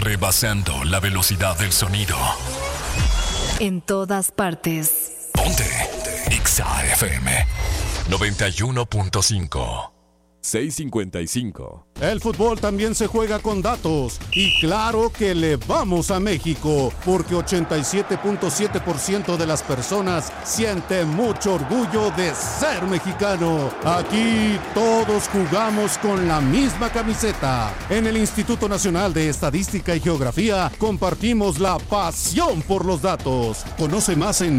rebasando la velocidad del sonido. En todas partes. Ponte Exa FM 91.5. 6:55. El fútbol también se juega con datos. Y claro que le vamos a México, porque 87.7% de las personas siente mucho orgullo de ser mexicano. Aquí todos jugamos con la misma camiseta. En el Instituto Nacional de Estadística y Geografía compartimos la pasión por los datos. Conoce más en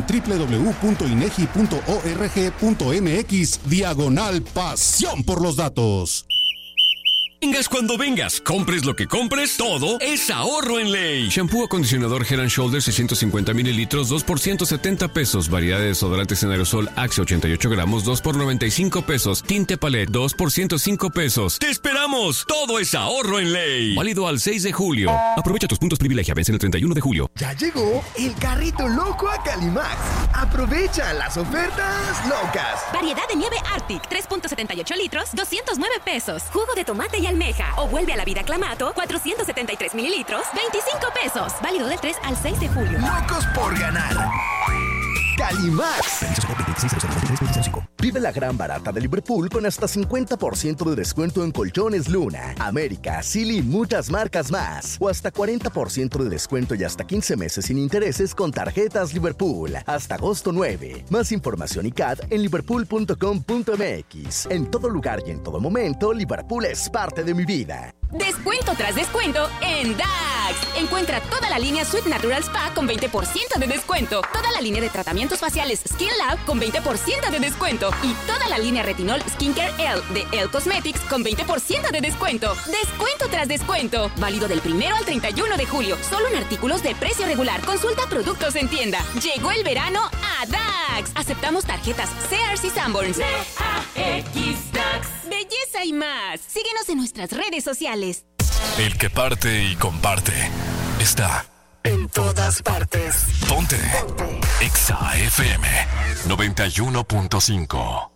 www.inegi.org.mx/pasión por los datos. Vengas cuando vengas, compres lo que compres, todo es ahorro en ley. Shampoo acondicionador Head & Shoulders 650 mililitros, 2 por 170 pesos. Variedad de desodorantes en aerosol Axe 88 gramos, 2 por 95 pesos. Tinte Palette, 2 por 105 pesos. ¡Te esperamos! Todo es ahorro en ley. Válido al 6 de julio. Aprovecha tus puntos privilegia, vence el 31 de julio. Ya llegó el carrito loco a Calimax. Aprovecha las ofertas locas. Variedad de nieve Arctic, 3.78 litros, 209 pesos. Jugo de tomate y almeja o vuelve a la vida Clamato, 473 mililitros, 25 pesos. Válido del 3 al 6 de julio. Locos por ganar. Calimax. Vive la gran barata de Liverpool con hasta 50% de descuento en colchones Luna, América, Silly y muchas marcas más. O hasta 40% de descuento y hasta 15 meses sin intereses con tarjetas Liverpool. Hasta agosto 9. Más información y CAD en liverpool.com.mx. En todo lugar y en todo momento, Liverpool es parte de mi vida. Descuento tras descuento en DAX. Encuentra toda la línea Sweet Natural Spa con 20% de descuento. Toda la línea de tratamientos faciales Skin Lab con 20% de descuento. Y toda la línea Retinol Skincare L de Elle Cosmetics con 20% de descuento. Descuento tras descuento. Válido del 1 al 31 de julio. Solo en artículos de precio regular. Consulta productos en tienda. Llegó el verano a DAX. Aceptamos tarjetas Sears y Sanborns. DAX DAX. Belleza y más. Síguenos en nuestras redes sociales. El que parte y comparte está En todas partes. Ponte Exa FM 91.5.